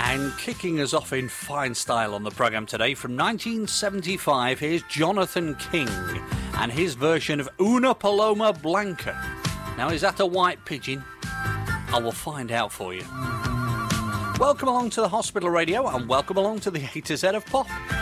And kicking us off in fine style on the programme today, from 1975, here's Jonathan King and his version of Una Paloma Blanca. Now, is that a white pigeon? I will find out for you. Welcome along to the Hospital Radio, and welcome along to the A to Z of Pop.